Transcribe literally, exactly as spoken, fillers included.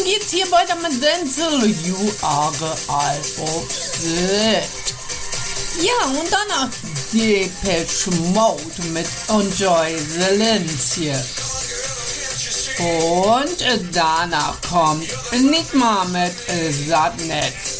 geht's hier weiter mit Denzel. You are all upset. Ja, und danach Depeche Mode mit Enjoy the Lindsay. Und danach kommt Enigma mit Sadness.